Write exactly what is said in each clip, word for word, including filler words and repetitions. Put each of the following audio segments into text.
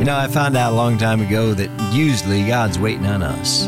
You know, I found out a long time ago that usually God's waiting on us.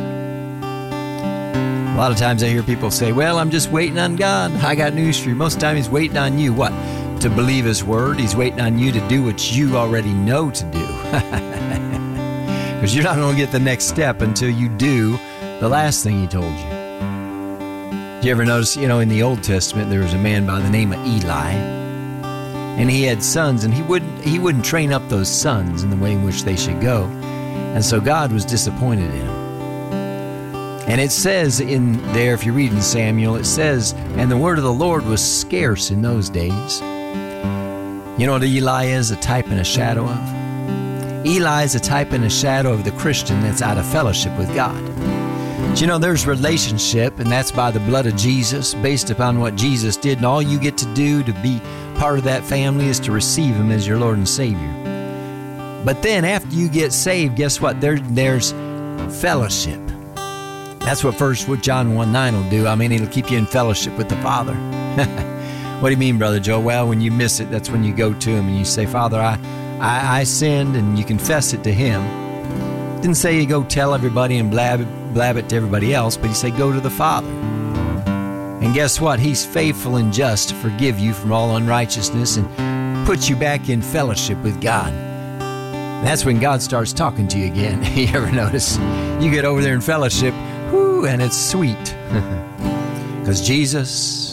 A lot of times I hear people say, well, I'm just waiting on God. I got news for you. Most of the time He's waiting on you. What? To believe His word. He's waiting on you to do what you already know to do. Because you're not going to get the next step until you do the last thing He told you. Did you ever notice, you know, in the Old Testament, there was a man by the name of Eli, and he had sons, and he wouldn't he wouldn't train up those sons in the way in which they should go, and so God was disappointed in him. And it says in there, if you read in Samuel, it says, and the word of the Lord was scarce in those days. You know what Eli is a type and a shadow of? Eli is a type and a shadow of the Christian that's out of fellowship with God. But you know, there's relationship, and that's by the blood of Jesus, based upon what Jesus did, and all you get to do to be part of that family is to receive Him as your Lord and Savior. But then after you get saved, guess what? There, there's fellowship. That's what First John one nine will do. I mean, it'll keep you in fellowship with the Father. What do you mean, Brother Joe? Well, when you miss it, that's when you go to Him and you say, Father, I, I, I sinned, and you confess it to Him. Didn't say you go tell everybody and blab, blab it to everybody else, but He said go to the Father. And guess what? He's faithful and just to forgive you from all unrighteousness and put you back in fellowship with God. And that's when God starts talking to you again. You ever notice? You get over there in fellowship, whoo, and it's sweet. Because Jesus